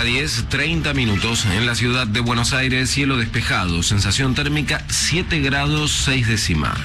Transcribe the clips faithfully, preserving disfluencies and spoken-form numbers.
diez, treinta minutos. En la ciudad de Buenos Aires, cielo despejado, sensación térmica siete grados seis décimas.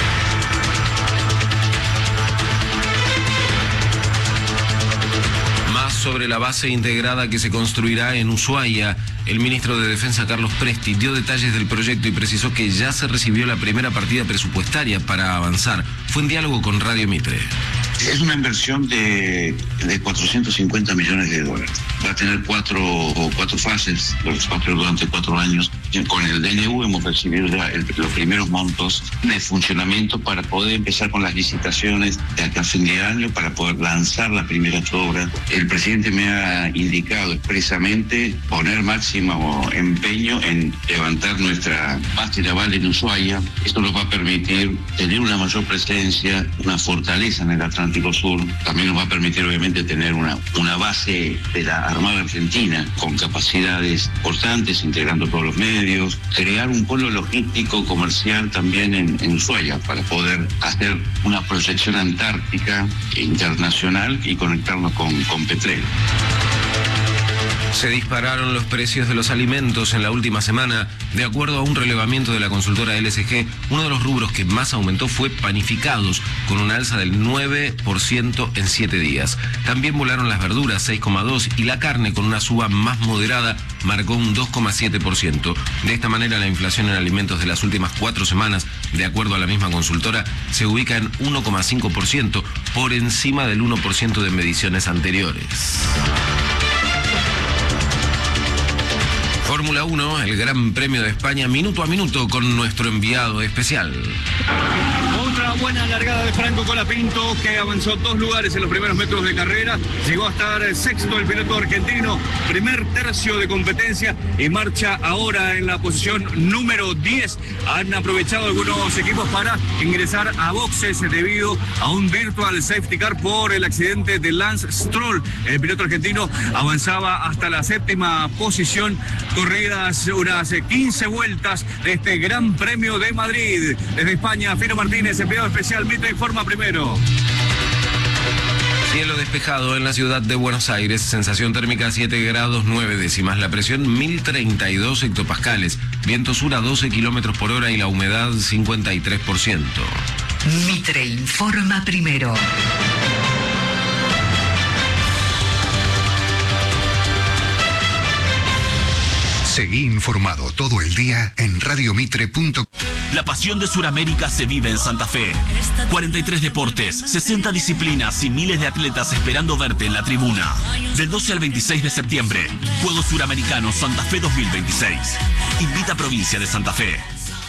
Más sobre la base integrada que se construirá en Ushuaia. El ministro de Defensa, Carlos Presti, dio detalles del proyecto y precisó que ya se recibió la primera partida presupuestaria para avanzar. Fue en diálogo con Radio Mitre. Es una inversión de, de cuatrocientos cincuenta millones de dólares. Va a tener cuatro, cuatro fases, los cuatro, durante cuatro años. Con el D N U hemos recibido ya el, los primeros montos de funcionamiento para poder empezar con las licitaciones de acá a fin de año, para poder lanzar las primeras obras. El presidente me ha indicado expresamente poner máximo empeño en levantar nuestra base naval en Ushuaia. Esto nos va a permitir tener una mayor presencia, una fortaleza en el Atlántico Sur. También nos va a permitir, obviamente, tener una, una base de la Armada Argentina con capacidades importantes, integrando todos los medios, crear un polo logístico comercial también en, en Ushuaia para poder hacer una proyección antártica internacional y conectarnos con, con Petrel. Se dispararon los precios de los alimentos en la última semana. De acuerdo a un relevamiento de la consultora L S G, uno de los rubros que más aumentó fue panificados, con una alza del nueve por ciento en siete días. También volaron las verduras, seis coma dos por ciento, y la carne, con una suba más moderada, marcó un dos coma siete por ciento. De esta manera, la inflación en alimentos de las últimas cuatro semanas, de acuerdo a la misma consultora, se ubica en uno coma cinco por ciento, por encima del uno por ciento de mediciones anteriores. Fórmula uno, el Gran Premio de España, minuto a minuto con nuestro enviado especial. Otra buena largada de Franco Colapinto, que avanzó dos lugares en los primeros metros de carrera. Llegó a estar sexto el piloto argentino, primer tercio de competencia, y marcha ahora en la posición número diez. Han aprovechado algunos equipos para ingresar a boxes debido a un virtual safety car por el accidente de Lance Stroll. El piloto argentino avanzaba hasta la séptima posición, corridas unas quince vueltas de este Gran Premio de Madrid. Desde España, Fino Martínez, enviado especial, Mitre informa primero. Cielo despejado en la ciudad de Buenos Aires, sensación térmica siete grados nueve décimas, la presión mil treinta y dos hectopascales, viento sur a doce kilómetros por hora y la humedad cincuenta y tres por ciento. Mitre informa primero. Seguí informado todo el día en radio mitre punto com. La pasión de Sudamérica se vive en Santa Fe. cuarenta y tres deportes, sesenta disciplinas y miles de atletas esperando verte en la tribuna. Del doce al veintiséis de septiembre, Juegos Suramericanos Santa Fe dos mil veintiséis. Invita a Provincia de Santa Fe.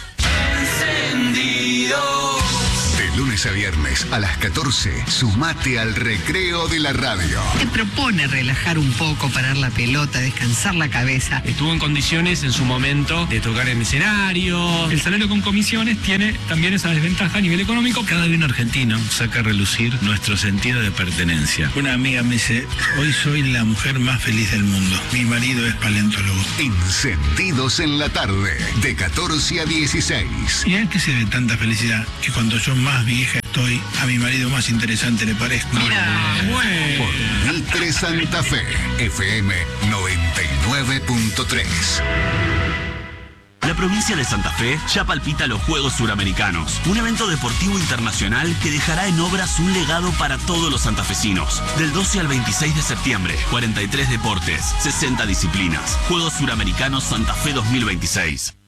Encendido. De lunes a viernes a las catorce, sumate al recreo de la radio. Te propone relajar un poco, parar la pelota, descansar la cabeza. Estuvo en condiciones en su momento de tocar en escenario. El salario con comisiones tiene también esa desventaja a nivel económico. Cada bien argentino saca a relucir nuestro sentido de pertenencia. Una amiga me dice, hoy soy la mujer más feliz del mundo. Mi marido es paleontólogo. Encendidos en la tarde, de catorce a dieciséis. ¿Y a qué se ve tanta felicidad? Que cuando yo más vieja estoy, a mi marido más interesante le parezco. Mira, bueno. Por Mitre Santa Fe, F M noventa y nueve punto tres. La provincia de Santa Fe ya palpita los Juegos Suramericanos, un evento deportivo internacional que dejará en obras un legado para todos los santafesinos. Del doce al veintiséis de septiembre, cuarenta y tres deportes, sesenta disciplinas. Juegos Suramericanos Santa Fe dos mil veintiséis.